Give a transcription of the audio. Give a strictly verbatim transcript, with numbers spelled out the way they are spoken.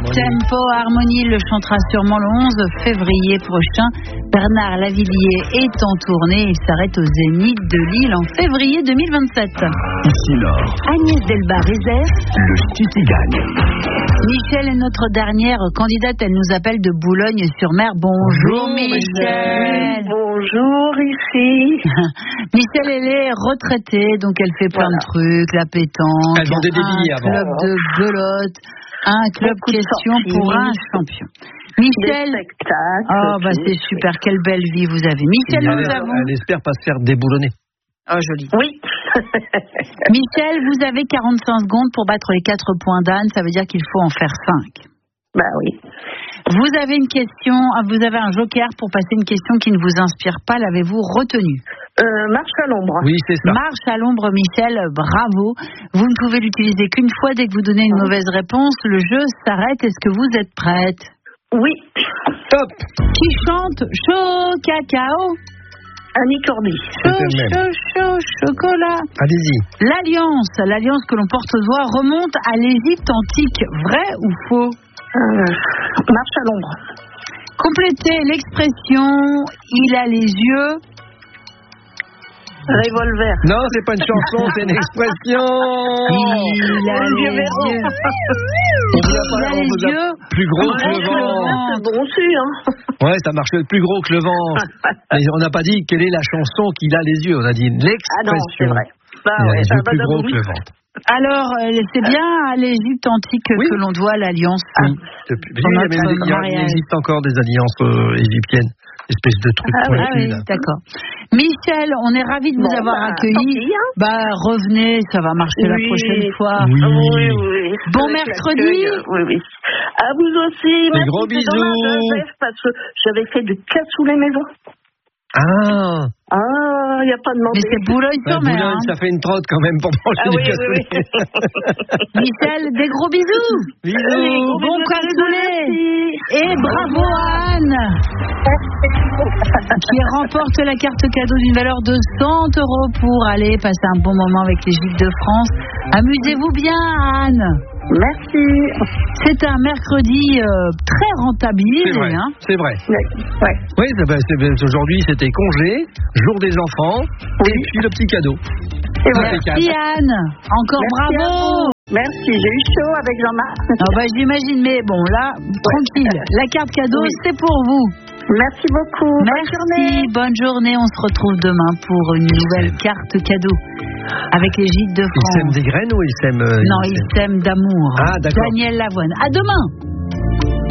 Tempo Harmonie le chantera sûrement le onze février prochain. Bernard Lavilliers est en tournée. Il s'arrête au Zénith de Lille en février deux mille vingt-sept. Ici Laure. Agnès Delbar réserve. Le Stuti gagne. Michel est notre dernière candidate. Elle nous appelle de Boulogne-sur-Mer. Bonjour, Bonjour Michel. Bonjour ici. Michel, elle est retraitée, donc elle fait plein voilà. de trucs, la pétanque, elle vendait des billets un avant. club de belote, un club Beaucoup question pour un champion. Michel, Michel, oh bah c'est super, quelle belle vie vous avez. Michel, elle, nous avons. Elle espère pas se faire déboulonner. Oh joli. Oui. Michel, vous avez quarante-cinq secondes pour battre les quatre points d'Anne, ça veut dire qu'il faut en faire cinq. Bah oui. Vous avez une question, vous avez un joker pour passer une question qui ne vous inspire pas, l'avez-vous retenue? Euh, marche à l'ombre. Oui, c'est ça. Marche à l'ombre, Michel, bravo. Vous ne pouvez l'utiliser qu'une fois. Dès que vous donnez une mauvaise réponse, le jeu s'arrête. Est-ce que vous êtes prête? Oui. Top. Qui chante chaud cacao? Annie Cordy. Chaud, chaud, chaud, chocolat. Allez-y. L'alliance, l'alliance que l'on porte aux doigts remonte à l'Égypte antique. Vrai ou faux? Euh, marche à l'ombre. Complétez l'expression il a les yeux. Revolver. Non, c'est pas une chanson, c'est une expression. Il a les yeux. On vous a Il a pas- on les vous a yeux. plus gros que le Ah, vent. c'est bon su, hein. Ouais, ça marche plus gros que le vent. Mais on n'a pas dit quelle est la chanson qu'il a les yeux. On a dit Ah l'expression. non, c'est vrai. Bah, Il a ouais, les ça yeux va plus d'abord, gros oui. que le ventre. Alors, euh, c'est bien à l'Égypte antique Oui. que l'on doit l'alliance. Oui, depuis- Pour il, y a notre même des- il y a- il mariage. existe encore des alliances euh, égyptiennes, espèce de trucs Ah, pointus, ah oui, là. d'accord. Michel, on est ravis de vous Bon, avoir bah, accueilli. tant pis, hein. Bah, revenez, ça va marcher la Oui. prochaine fois. Oui. Oui, oui. Bon Avec mercredi. l'accueil, Oui, oui. À vous aussi. Des Merci, gros c'est bisous. dommage, Joseph, parce que j'avais fait du cassoulet maison. Ah, Ah, il n'y a pas de Mais demandé. c'est bah, Boulogne-sur-mer. Boulogne, hein. ça fait une trotte quand même pour manger Ah des oui, oui, cassoulets. oui. Michel, des gros bisous. Bisous. Allez, gros Bon bisous à tous les deux, cassoulet. merci. Et bravo à Anne, qui remporte la carte cadeau d'une valeur de cent euros pour aller passer un bon moment avec les Gilles de France. Amusez-vous bien, Anne. Merci. C'est un mercredi euh, très rentabilisé. C'est vrai, Hein. c'est vrai. Ouais. Oui, c'est- bah, c'est- aujourd'hui c'était congé, jour des enfants, et puis le petit cadeau. Et voilà. Merci Anne. Encore Merci à bravo. vous. Merci, j'ai eu chaud avec Jean-Marc. Ah bah, j'imagine, mais bon là, tranquille. La carte cadeau, Oui. c'est pour vous. Merci beaucoup. Bonne Merci, journée. bonne journée. On se retrouve demain pour une nouvelle carte cadeau avec les Gîtes de Ils France. sèment des graines ou ils sèment euh, Non, ils ils s'aiment d'amour. Ah, d'accord. Daniel Lavoine. À demain.